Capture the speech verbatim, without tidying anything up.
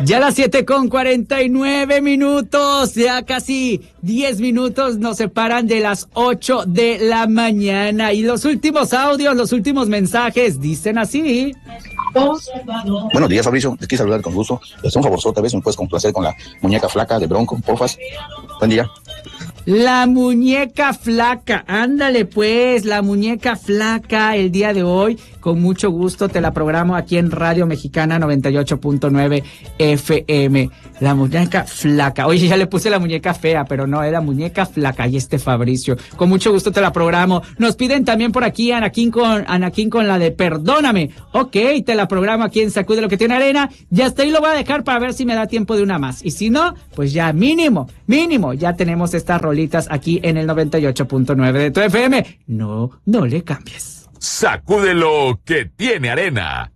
Ya las siete con cuarenta y nueve minutos, ya casi diez minutos nos separan de las ocho de la mañana. Y los últimos audios, los últimos mensajes dicen así. Buenos días, Fabricio. Te quiero saludar con gusto. Es un favorzote, a veces me puedes complacer con la muñeca flaca de Bronco, porfas. Buen día. La muñeca flaca, ándale pues, la muñeca flaca el día de hoy, con mucho gusto te la programo aquí en Radio Mexicana noventa y ocho punto nueve F M. La muñeca flaca, oye, ya le puse la muñeca fea, pero no, era muñeca flaca, y este Fabricio, con mucho gusto te la programo. Nos piden también por aquí Anakin con, Anakin con la de Perdóname, ok, te la programo aquí en Sacude lo que tiene arena, y hasta ahí lo voy a dejar para ver si me da tiempo de una más, y si no, pues ya mínimo, mínimo, ya tenemos estas rolitas aquí en el noventa y ocho punto nueve de tu F M. No, no le cambies. Sacude lo que tiene arena.